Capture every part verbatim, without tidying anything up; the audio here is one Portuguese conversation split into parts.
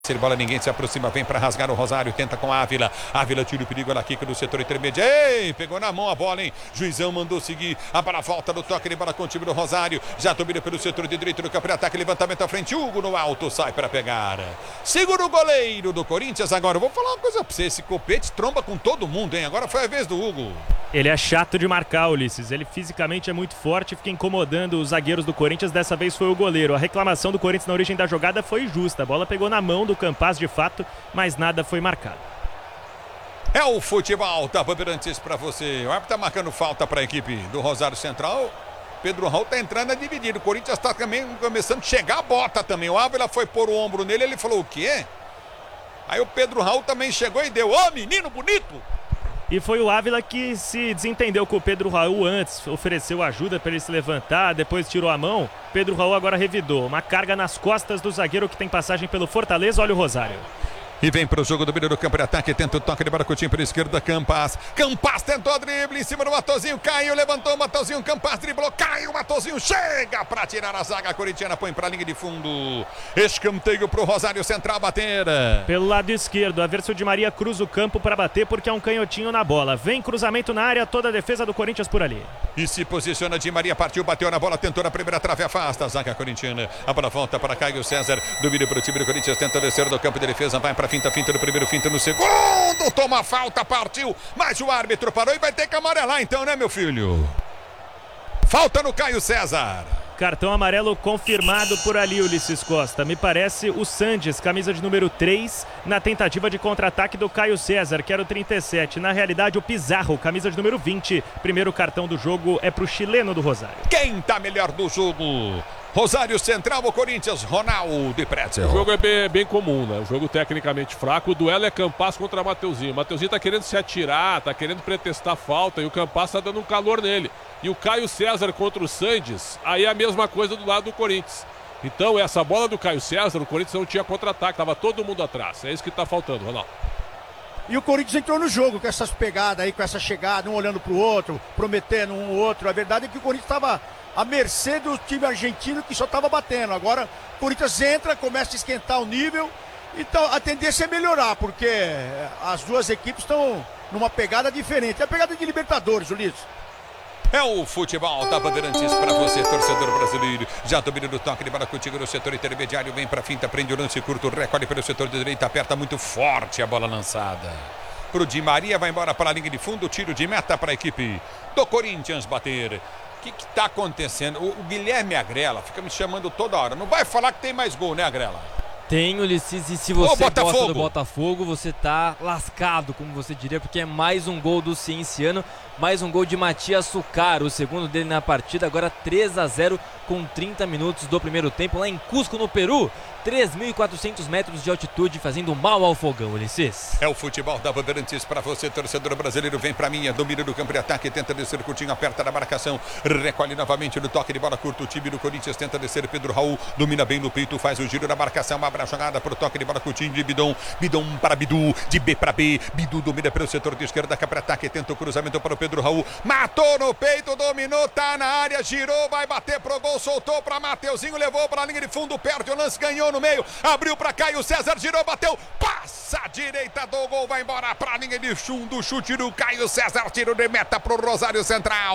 Se bola, ninguém se aproxima, vem para rasgar o Rosário, tenta com a Ávila. Ávila tira o perigo, ela quica do setor intermediário. Ei, pegou na mão a bola, hein? Juizão mandou seguir. A bola volta no toque de bola com o time do Rosário. Já domina pelo setor de direito do campo de ataque. Levantamento à frente. Hugo no alto, sai para pegar. Segura o goleiro do Corinthians agora. Eu vou falar uma coisa para você: esse Copete tromba com todo mundo, hein? Agora foi a vez do Hugo. Ele é chato de marcar, Ulisses. Ele fisicamente é muito forte, fica incomodando os zagueiros do Corinthians. Dessa vez foi o goleiro. A reclamação do Corinthians na origem da jogada foi justa. A bola pegou na mão do Campaz de fato, mas nada foi marcado. É o futebol da Bandeirantes para você. O árbitro tá marcando falta para a equipe do Rosário Central. Pedro Raul tá entrando a dividir. O Corinthians tá também começando a chegar a bota também. O Ávila foi pôr o ombro nele, ele falou o quê? Aí o Pedro Raul também chegou e deu. Ô, oh, menino bonito! E foi o Ávila que se desentendeu com o Pedro Raul antes, ofereceu ajuda para ele se levantar, depois tirou a mão. Pedro Raul agora revidou. Uma carga nas costas do zagueiro que tem passagem pelo Fortaleza. Olha o Rosário. E vem para o jogo do meio do campo de ataque, tenta o toque de Baracutinho pela esquerda, Campaz. Campaz tentou a drible em cima do Matozinho, caiu, levantou o Matozinho, Campaz driblou, caiu, Matozinho chega para tirar a zaga corintiana, põe para a linha de fundo. Escanteio para o Rosário Central bater. Pelo lado esquerdo, Averso de Maria cruza o campo para bater porque é um canhotinho na bola. Vem cruzamento na área, toda a defesa do Corinthians por ali. E se posiciona de Maria, partiu, bateu na bola, tentou na primeira trave, afasta a zaga corintiana. A bola volta para Caio César, domínio para o time do Corinthians, tenta descer do campo de defesa, vai para finta, finta no primeiro, finta no segundo, toma falta, partiu, mas o árbitro parou e vai ter que amarelar então, né, meu filho? Falta no Caio César. Cartão amarelo confirmado por ali, Ulisses Costa. Me parece o Sandes, camisa de número três, na tentativa de contra-ataque do Caio César, que era o trinta e sete. Na realidade, o Pizarro, camisa de número vinte. Primeiro cartão do jogo é pro chileno do Rosário. Quem tá melhor do jogo? Rosário Central ou Corinthians? Ronaldo e Pretzel. O jogo é bem, bem comum, né? O jogo tecnicamente fraco. O duelo é Campaz contra Mateuzinho. O Mateuzinho tá querendo se atirar, tá querendo pretestar falta e o Campaz tá dando um calor nele. E o Caio César contra o Sandes, aí é a mesma coisa do lado do Corinthians. Então essa bola do Caio César, o Corinthians não tinha contra-ataque, tava todo mundo atrás. É isso que tá faltando, Ronaldo. E o Corinthians entrou no jogo com essas pegadas aí, com essa chegada, um olhando pro outro, prometendo um outro. A verdade é que o Corinthians estava à mercê do time argentino que só estava batendo. Agora o Corinthians entra, começa a esquentar o nível. Então a tendência é melhorar, porque as duas equipes estão numa pegada diferente. É a pegada de Libertadores, Ulisses. É o futebol da Bandeirantes para você, torcedor brasileiro. Já domina do toque de bola contigo no setor intermediário. Vem para finta, prende o lance curto, recolhe pelo setor de direita, aperta muito forte a bola lançada. Pro Di Maria, vai embora para a linha de fundo, tiro de meta para a equipe do Corinthians bater. O que está acontecendo? O, o Guilherme Agrela fica me chamando toda hora. Não vai falar que tem mais gol, né, Agrela? Tem, Ulisses, e se você Ô, gosta do Botafogo, você tá lascado, como você diria, porque é mais um gol do Cienciano, mais um gol de Matias Sucar, o segundo dele na partida, agora três a zero com trinta minutos do primeiro tempo, lá em Cusco, no Peru, três mil e quatrocentos metros de altitude, fazendo mal ao fogão, Ulisses. É o futebol da Bandeirantes para você, torcedor brasileiro, vem pra mim, domina do campo de ataque, tenta descer curtinho, aperta na marcação, recolhe novamente no toque de bola curto, o time do Corinthians tenta descer, Pedro Raul domina bem no peito, faz o giro na marcação, abre a jogada pro toque de bola curtinho de Bidon, Bidon para Bidu, de B para B, Bidu domina pelo setor de esquerda, cá para ataque, tenta o cruzamento para o Pedro Raul, matou no peito, dominou, tá na área, girou, vai bater pro gol, soltou para Mateuzinho, levou para a linha de fundo, perde o lance, ganhou no meio, abriu para Caio César, girou, bateu, passa a direita do gol, vai embora para a linha de fundo, chute do Caio César, tiro de meta pro Rosário Central.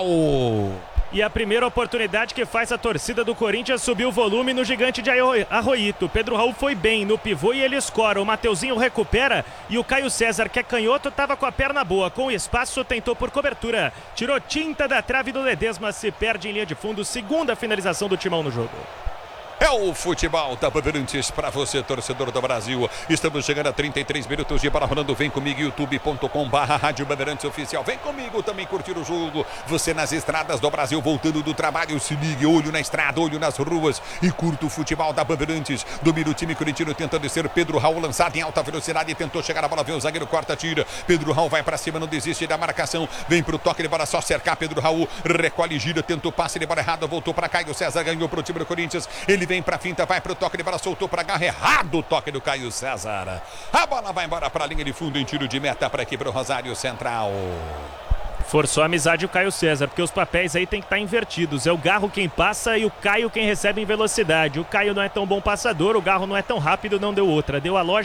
E a primeira oportunidade que faz a torcida do Corinthians subir o volume no gigante de Arroito. Pedro Raul foi bem no pivô e ele escora. O Mateuzinho recupera e o Caio César, que é canhoto, estava com a perna boa. Com espaço, tentou por cobertura. Tirou tinta da trave do Ledesma, se perde em linha de fundo. Segunda finalização do Timão no jogo. É o futebol da Bandeirantes para você, torcedor do Brasil. Estamos chegando a trinta e três minutos de bola rolando. Vem comigo, youtube ponto com barra Rádio Bandeirantes Oficial. Vem comigo também curtir o jogo. Você nas estradas do Brasil, voltando do trabalho. Se ligue, olho na estrada, olho nas ruas e curta o futebol da Bandeirantes. Domina o time corintiano, tenta descer. Pedro Raul lançado em alta velocidade. Tentou chegar a bola, vem o zagueiro, corta, tira. Pedro Raul vai para cima, não desiste da marcação. Vem pro toque de bola, só cercar. Pedro Raul recolhe, gira, tentou passe de bola errado. Voltou para Caio César, ganhou pro time do Corinthians. Ele vem pra finta, vai pro toque de bola, soltou pra garra, errado o toque do Caio César. A bola vai embora pra linha de fundo em tiro de meta para aqui pro Rosário Central. Forçou a amizade o Caio César, porque os papéis aí tem que estar invertidos. É o Garro quem passa e o Caio quem recebe em velocidade. O Caio não é tão bom passador, o Garro não é tão rápido, não deu outra. Deu a lógica.